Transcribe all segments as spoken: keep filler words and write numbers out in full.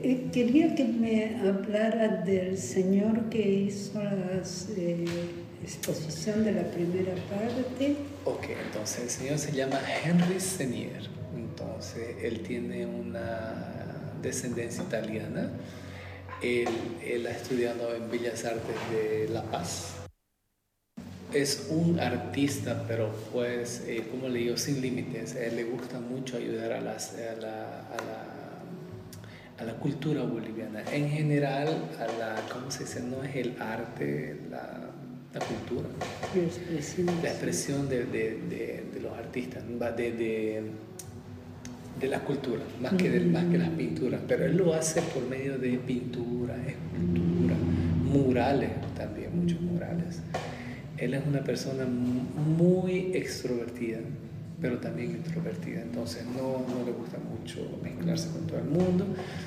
Eh, quería que me hablara del señor que hizo la eh, exposición de la primera parte. Ok, entonces el señor se llama Henry Senier. Entonces él tiene una descendencia italiana. Él, él ha estudiado en Bellas Artes de La Paz. Es un artista, pero pues, eh, como le digo, sin límites. A él le gusta mucho ayudar a, las, a, la, a, la, a la cultura boliviana. En general, a la, ¿cómo se dice? No es el arte, la, la cultura. La expresión. La expresión de, de, de, de los artistas, de, de, de la cultura, más que, de, más que las pinturas. Pero él lo hace por medio de pintura, escultura, murales también, muchos murales. Él es una persona muy extrovertida, pero también introvertida, entonces no, no le gusta mucho mezclarse con todo el mundo.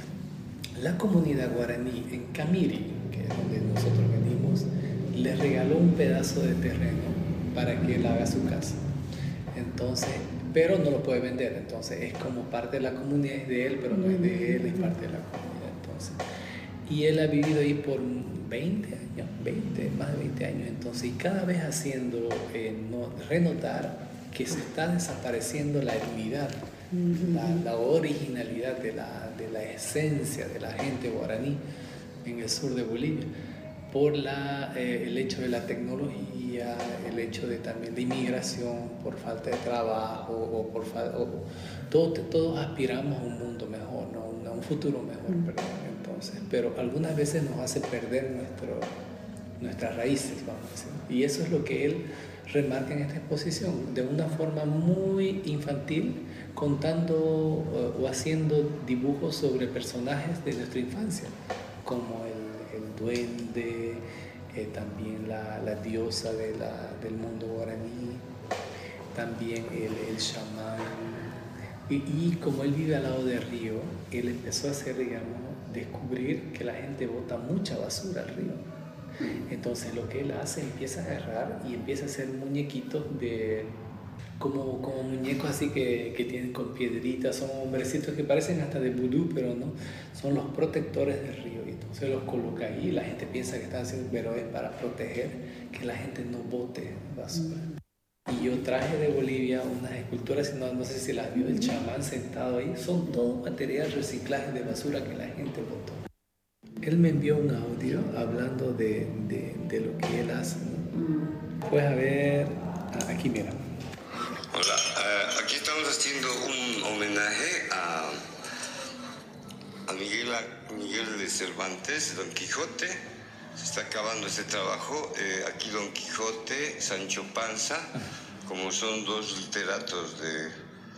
La comunidad guaraní en Camiri, que es donde nosotros venimos, le regaló un pedazo de terreno para que él haga su casa. Entonces, pero no lo puede vender, entonces es como parte de la comunidad, es de él, pero no es de él, es parte de la comunidad. Entonces, y él ha vivido ahí por veinte años, veinte, más de veinte años, entonces, y cada vez haciendo eh, no, renotar que se está desapareciendo la unidad, uh-huh. la, la originalidad de la, de la esencia de la gente guaraní en el sur de Bolivia, por la, eh, el hecho de la tecnología, el hecho de también de inmigración, por falta de trabajo, o por falta, o, todos, todos aspiramos a un mundo mejor, ¿no? A un futuro mejor, uh-huh. perdón. Entonces, pero algunas veces nos hace perder nuestro, nuestras raíces, vamos a decir. Y eso es lo que él remarca en esta exposición, de una forma muy infantil, contando uh, o haciendo dibujos sobre personajes de nuestra infancia, como el, el duende, eh, también la, la diosa de la, del mundo guaraní, también el, el chamán. Y, y como él vive al lado del río, él empezó a hacer, digamos, descubrir que la gente bota mucha basura al río. Entonces lo que él hace, empieza a agarrar y empieza a hacer muñequitos de como, como muñecos así que, que tienen con piedritas, son hombrecitos que parecen hasta de vudú, pero no, son los protectores del río. Y entonces los coloca ahí y la gente piensa que están haciendo, pero es para proteger que la gente no bote basura. Y yo traje de Bolivia unas esculturas, no, no sé si las vio, el chamán sentado ahí, son todo material reciclaje de basura que la gente botó. Él me envió un audio hablando de, de, de lo que él hace. Puedes a ver, aquí mira. Hola, uh, aquí estamos haciendo un homenaje a, a Miguel, a Miguel de Cervantes, Don Quijote. Se está acabando este trabajo. Eh, aquí Don Quijote, Sancho Panza, como son dos literatos de,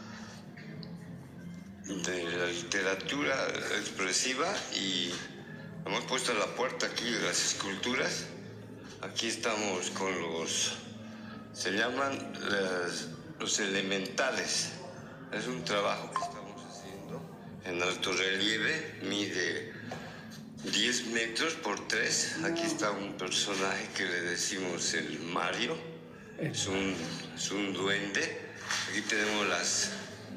de la literatura expresiva, y hemos puesto a la puerta aquí las esculturas. Aquí estamos con los, se llaman las, los elementales. Es un trabajo que estamos haciendo en alto relieve, mide diez metros por tres. Aquí está un personaje que le decimos el Mario, es un, es un duende. Aquí tenemos las,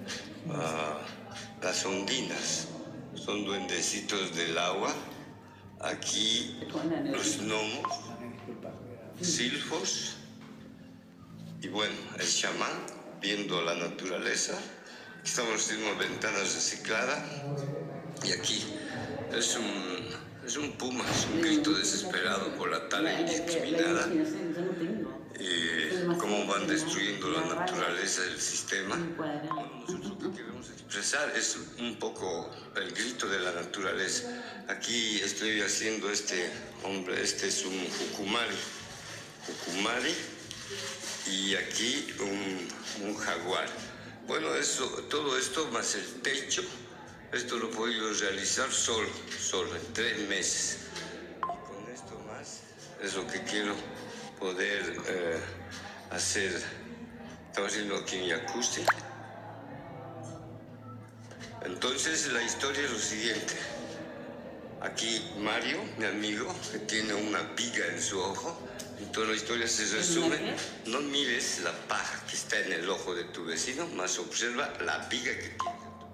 uh, las ondinas, son duendecitos del agua. Aquí los gnomos, silfos, y bueno, el chamán viendo la naturaleza. Aquí estamos haciendo ventanas recicladas, y aquí es un, es un puma, es un grito desesperado por la tala indiscriminada. Eh, cómo van destruyendo la naturaleza del sistema. Bueno, nosotros lo que queremos expresar es un poco el grito de la naturaleza. Aquí estoy haciendo este hombre, este es un jucumari, jucumari, y aquí un, un jaguar. Bueno, eso, todo esto más el techo, esto lo he podido realizar solo, solo, en tres meses. Y con esto más es lo que quiero poder eh, hacer. Estamos haciendo aquí en Yacusti. Entonces la historia es lo siguiente. Aquí Mario, mi amigo, que tiene una viga en su ojo. Entonces la historia se resume: no mires la paja que está en el ojo de tu vecino, más observa la viga que tiene.